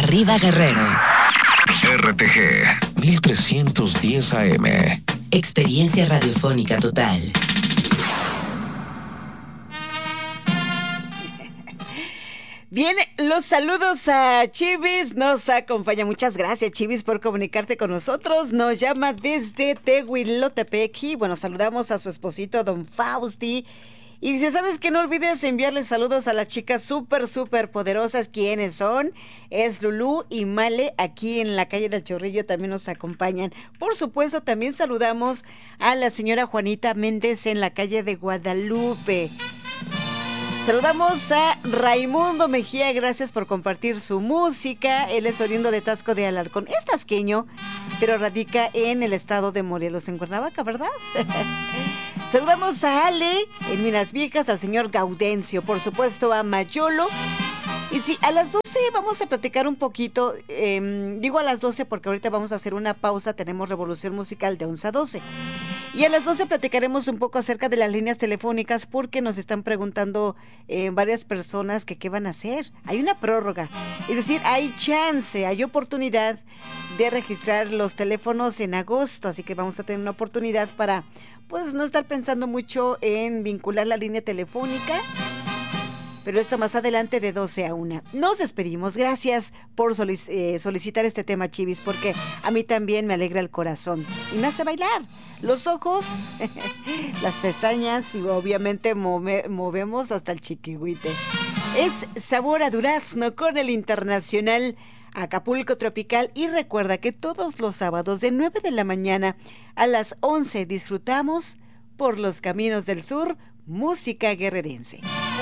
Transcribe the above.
Arriba Guerrero. RTG 1310 AM. Experiencia radiofónica total. Bien, los saludos a Chivis, nos acompaña. Muchas gracias, Chivis, por comunicarte con nosotros. Nos llama desde Tehuilotepec y bueno, saludamos a su esposito, don Fausti. Y dice, ¿sabes qué? No olvides enviarles saludos a las chicas súper poderosas. ¿Quiénes son? Es Lulú y Male, aquí en la calle del Chorrillo también nos acompañan. Por supuesto, también saludamos a la señora Juanita Méndez en la calle de Guadalupe. Saludamos a Raimundo Mejía, gracias por compartir su música. Él es oriundo de Tasco de Alarcón, es tasqueño, pero radica en el estado de Morelos, en Cuernavaca, ¿verdad? Saludamos a Ale en Minas Viejas, al señor Gaudencio, por supuesto a Mayolo. Y sí, a las 12 vamos a platicar un poquito, digo a las 12 porque ahorita vamos a hacer una pausa, tenemos Revolución Musical de 11 a 12. Y a las 12 platicaremos un poco acerca de las líneas telefónicas porque nos están preguntando varias personas que qué van a hacer. Hay una prórroga, es decir, hay chance, hay oportunidad de registrar los teléfonos en agosto, así que vamos a tener una oportunidad para pues no estar pensando mucho en vincular la línea telefónica. Pero esto más adelante de 12 a 1. Nos despedimos. Gracias por solicitar este tema, Chivis, porque a mí también me alegra el corazón y me hace bailar. Los ojos, las pestañas y obviamente movemos hasta el chiquihuite. Es Sabor a Durazno con el Internacional Acapulco Tropical. Y recuerda que todos los sábados de 9 de la mañana a las 11 disfrutamos Por los Caminos del Sur, música guerrerense.